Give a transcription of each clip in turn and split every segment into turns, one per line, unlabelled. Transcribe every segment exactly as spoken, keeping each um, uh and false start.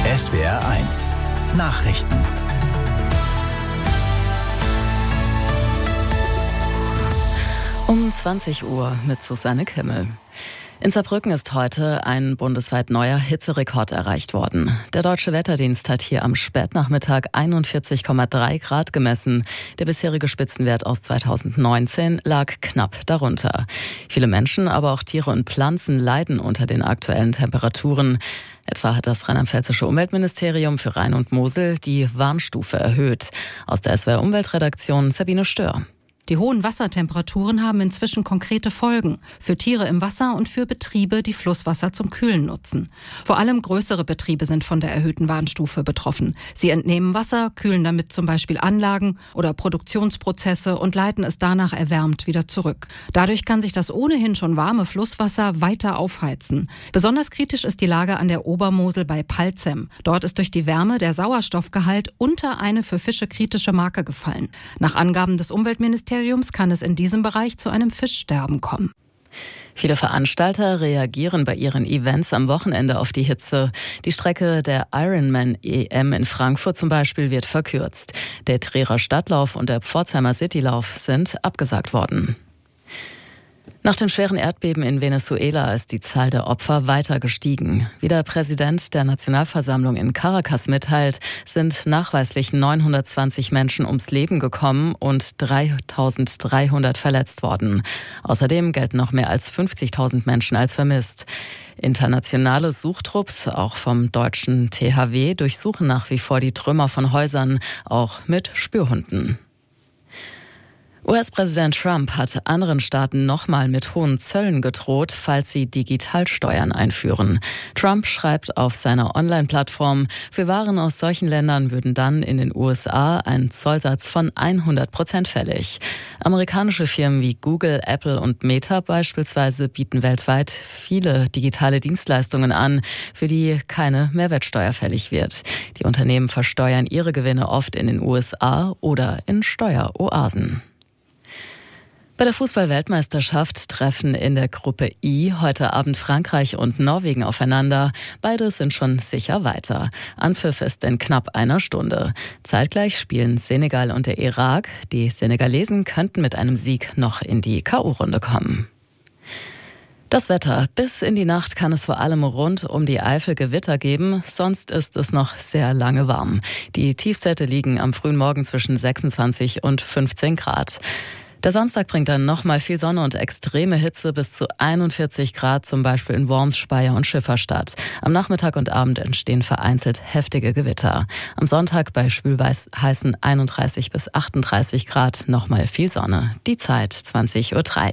S W R eins Nachrichten.
Um zwanzig Uhr mit Susanne Kimmel. In Saarbrücken ist heute ein bundesweit neuer Hitzerekord erreicht worden. Der Deutsche Wetterdienst hat hier am Spätnachmittag einundvierzig Komma drei Grad gemessen. Der bisherige Spitzenwert aus zweitausendneunzehn lag knapp darunter. Viele Menschen, aber auch Tiere und Pflanzen leiden unter den aktuellen Temperaturen. Etwa hat das rheinland-pfälzische Umweltministerium für Rhein und Mosel die Warnstufe erhöht. Aus der S W R Umweltredaktion Sabine Stör.
Die hohen Wassertemperaturen haben inzwischen konkrete Folgen für Tiere im Wasser und für Betriebe, die Flusswasser zum Kühlen nutzen. Vor allem größere Betriebe sind von der erhöhten Warnstufe betroffen. Sie entnehmen Wasser, kühlen damit zum Beispiel Anlagen oder Produktionsprozesse und leiten es danach erwärmt wieder zurück. Dadurch kann sich das ohnehin schon warme Flusswasser weiter aufheizen. Besonders kritisch ist die Lage an der Obermosel bei Palzem. Dort ist durch die Wärme der Sauerstoffgehalt unter eine für Fische kritische Marke gefallen. Nach Angaben des Umweltministeriums kann es in diesem Bereich zu einem Fischsterben kommen.
Viele Veranstalter reagieren bei ihren Events am Wochenende auf die Hitze. Die Strecke der Ironman E M in Frankfurt zum Beispiel wird verkürzt. Der Trierer Stadtlauf und der Pforzheimer Citylauf sind abgesagt worden. Nach den schweren Erdbeben in Venezuela ist die Zahl der Opfer weiter gestiegen. Wie der Präsident der Nationalversammlung in Caracas mitteilt, sind nachweislich neunhundertzwanzig Menschen ums Leben gekommen und dreitausenddreihundert verletzt worden. Außerdem gelten noch mehr als fünfzigtausend Menschen als vermisst. Internationale Suchtrupps, auch vom deutschen T H W, durchsuchen nach wie vor die Trümmer von Häusern, auch mit Spürhunden. U S-Präsident Trump hat anderen Staaten nochmal mit hohen Zöllen gedroht, falls sie Digitalsteuern einführen. Trump schreibt auf seiner Online-Plattform, für Waren aus solchen Ländern würden dann in den U S A ein Zollsatz von hundert Prozent fällig. Amerikanische Firmen wie Google, Apple und Meta beispielsweise bieten weltweit viele digitale Dienstleistungen an, für die keine Mehrwertsteuer fällig wird. Die Unternehmen versteuern ihre Gewinne oft in den U S A oder in Steueroasen. Bei der Fußball-Weltmeisterschaft treffen in der Gruppe I heute Abend Frankreich und Norwegen aufeinander. Beide sind schon sicher weiter. Anpfiff ist in knapp einer Stunde. Zeitgleich spielen Senegal und der Irak. Die Senegalesen könnten mit einem Sieg noch in die K O-Runde kommen. Das Wetter. Bis in die Nacht kann es vor allem rund um die Eifel Gewitter geben, sonst ist es noch sehr lange warm. Die Tiefstwerte liegen am frühen Morgen zwischen sechsundzwanzig und fünfzehn Grad. Der Samstag bringt dann nochmal viel Sonne und extreme Hitze bis zu einundvierzig Grad, zum Beispiel in Worms, Speyer und Schifferstadt. Am Nachmittag und Abend entstehen vereinzelt heftige Gewitter. Am Sonntag bei schwül-heißen einunddreißig bis achtunddreißig Grad nochmal viel Sonne. Die Zeit zwanzig Uhr drei.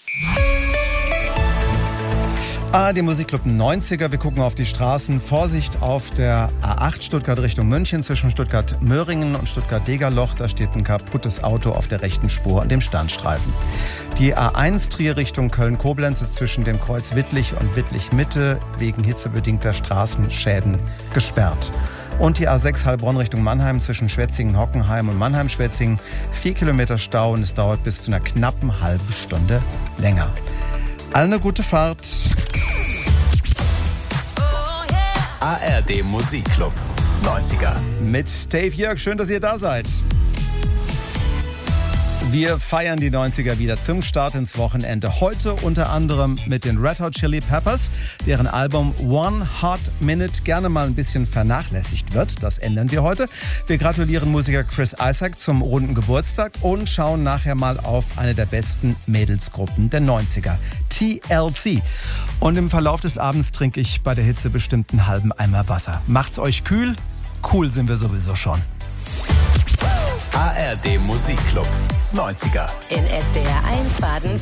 Ah, die Musikclub neunziger. Wir gucken auf die Straßen. Vorsicht auf der A acht Stuttgart Richtung München zwischen Stuttgart-Möhringen und Stuttgart-Degerloch. Da steht ein kaputtes Auto auf der rechten Spur an dem Standstreifen. Die A eins Trier Richtung Köln-Koblenz ist zwischen dem Kreuz Wittlich und Wittlich-Mitte wegen hitzebedingter Straßenschäden gesperrt. Und die A sechs Heilbronn Richtung Mannheim zwischen Schwetzingen-Hockenheim und Mannheim-Schwetzingen. Vier Kilometer Stau und es dauert bis zu einer knappen halben Stunde länger. Allen eine gute Fahrt.
A R D Musikclub neunziger.
Mit Dave Jörg, schön, dass ihr da seid. Wir feiern die neunziger wieder zum Start ins Wochenende. Heute unter anderem mit den Red Hot Chili Peppers, deren Album One Hot Minute gerne mal ein bisschen vernachlässigt wird. Das ändern wir heute. Wir gratulieren Musiker Chris Isaak zum runden Geburtstag und schauen nachher mal auf eine der besten Mädelsgruppen der neunziger, T L C. Und im Verlauf des Abends trinke ich bei der Hitze bestimmt einen halben Eimer Wasser. Macht's euch kühl? Cool sind wir sowieso schon.
A R D Musikclub neunziger.
In S W R eins Baden.